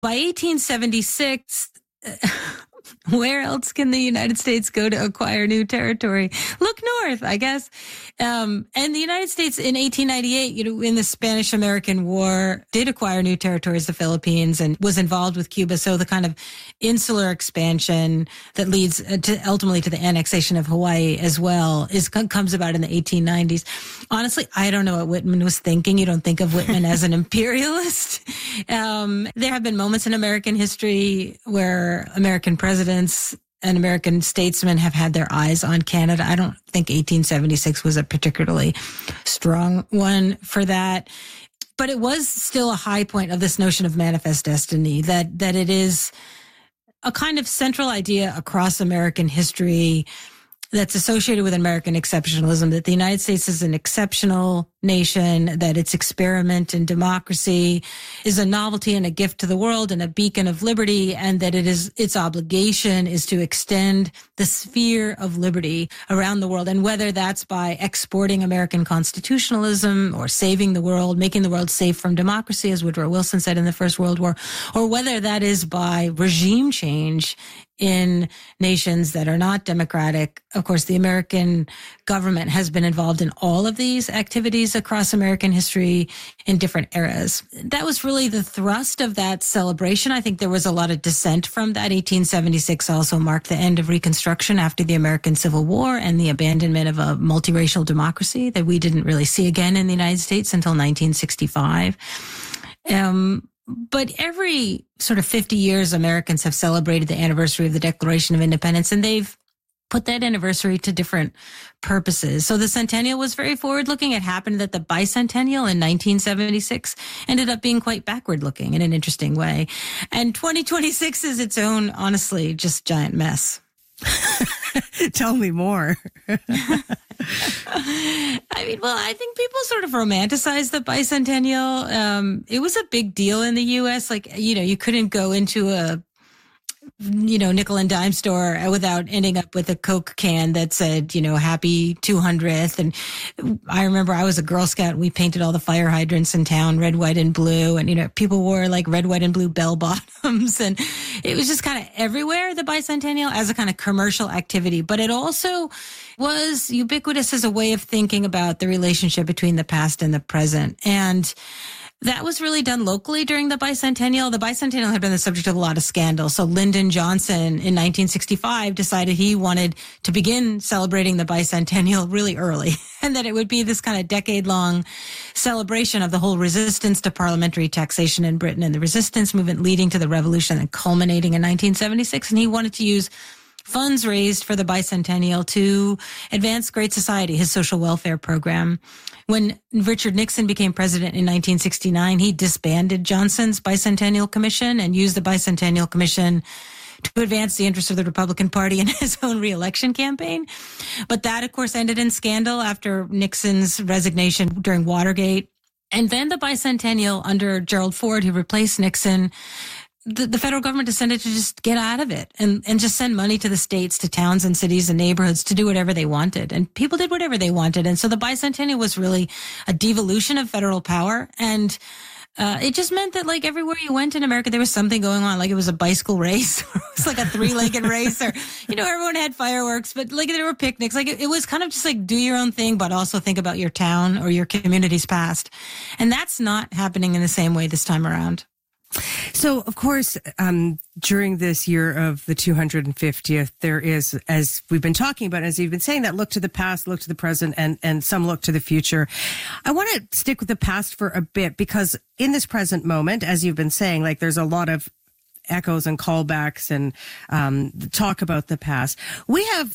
By 1876, where else can the United States go to acquire new territory? Look north, I guess. And the United States in 1898, in the Spanish-American War, did acquire new territories, the Philippines, and was involved with Cuba. So the kind of insular expansion that leads ultimately to the annexation of Hawaii as well comes about in the 1890s. Honestly, I don't know what Whitman was thinking. You don't think of Whitman as an imperialist. There have been moments in American history where American presidents and American statesmen have had their eyes on Canada. I don't think 1876 was a particularly strong one for that. But it was still a high point of this notion of manifest destiny, that it is a kind of central idea across American history that's associated with American exceptionalism, that the United States is an exceptional nation, that its experiment in democracy is a novelty and a gift to the world and a beacon of liberty, and that its obligation is to extend the sphere of liberty around the world. And whether that's by exporting American constitutionalism or saving the world, making the world safe from democracy, as Woodrow Wilson said in the First World War, or whether that is by regime change in nations that are not democratic. Of course, the American government has been involved in all of these activities across American history in different eras. That was really the thrust of that celebration. I think there was a lot of dissent from that. 1876 also marked the end of Reconstruction after the American Civil War and the abandonment of a multiracial democracy that we didn't really see again in the United States until 1965. But every sort of 50 years, Americans have celebrated the anniversary of the Declaration of Independence, and they've put that anniversary to different purposes. So the centennial was very forward-looking. It happened that the bicentennial in 1976 ended up being quite backward-looking in an interesting way. And 2026 is its own, honestly, just giant mess. Tell me more. I think people sort of romanticize the bicentennial. It was a big deal in the U.S. You couldn't go into a nickel and dime store without ending up with a Coke can that said, happy 200th. And I remember I was a Girl Scout and we painted all the fire hydrants in town red, white, and blue. And, people wore like red, white, and blue bell bottoms. And it was just kind of everywhere, the bicentennial, as a kind of commercial activity. But it also was ubiquitous as a way of thinking about the relationship between the past and the present. And that was really done locally during the bicentennial. The bicentennial had been the subject of a lot of scandal. So Lyndon Johnson in 1965 decided he wanted to begin celebrating the bicentennial really early, and that it would be this kind of decade-long celebration of the whole resistance to parliamentary taxation in Britain and the resistance movement leading to the revolution and culminating in 1976. And he wanted to use funds raised for the bicentennial to advance Great Society, his social welfare program. When Richard Nixon became president in 1969, he disbanded Johnson's Bicentennial Commission and used the Bicentennial Commission to advance the interests of the Republican Party in his own re-election campaign. But that, of course, ended in scandal after Nixon's resignation during Watergate. And then the bicentennial under Gerald Ford, who replaced Nixon, the federal government decided to just get out of it and just send money to the states, to towns and cities and neighborhoods to do whatever they wanted. And people did whatever they wanted. And so the bicentennial was really a devolution of federal power. And it just meant that everywhere you went in America, there was something going on. It was a bicycle race, or it was a 3-legged race, or, everyone had fireworks, but there were picnics. It was kind of just do your own thing, but also think about your town or your community's past. And that's not happening in the same way this time around. So, of course, during this year of the 250th, there is, as we've been talking about, as you've been saying, that look to the past, look to the present, and some look to the future. I want to stick with the past for a bit, because in this present moment, as you've been saying, there's a lot of echoes and callbacks and talk about the past. We have,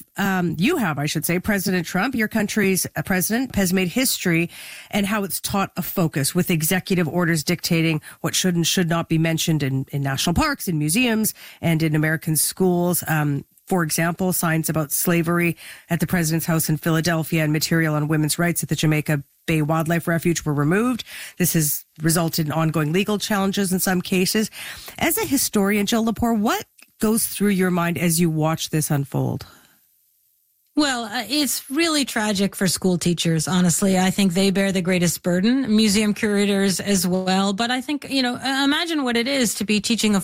I should say, President Trump, your country's president, has made history and how it's taught a focus with executive orders dictating what should and should not be mentioned in national parks, in museums, and in American schools. For example, signs about slavery at the president's house in Philadelphia and material on women's rights at the Jamaica Bay Wildlife Refuge were removed. This has resulted in ongoing legal challenges in some cases. As a historian, Jill Lepore, what goes through your mind as you watch this unfold? Well, it's really tragic for school teachers, honestly. I think they bear the greatest burden, museum curators as well. But I think, imagine what it is to be teaching a